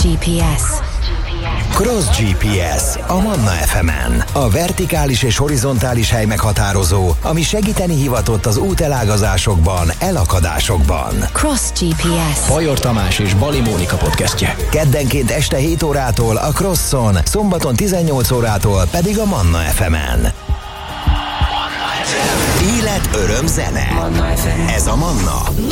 GPS. Cross GPS a Manna FM-en. A vertikális és horizontális hely meghatározó, ami segíteni hivatott az útelágazásokban, elakadásokban. Cross GPS. Bajor Tamás és Bali Mónika podcastje. Keddenként este 7 órától a Crosson, szombaton 18 órától pedig a Manna FM-en. Élet, öröm, zene. Ez a Manna.